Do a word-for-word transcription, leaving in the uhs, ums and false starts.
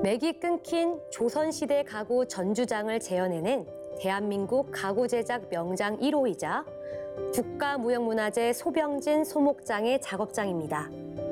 맥이 끊긴 조선시대 가구 전주장을 재현해낸 대한민국 가구 제작 명장 일 호이자 국가무형문화재 소병진 소목장의 작업장입니다.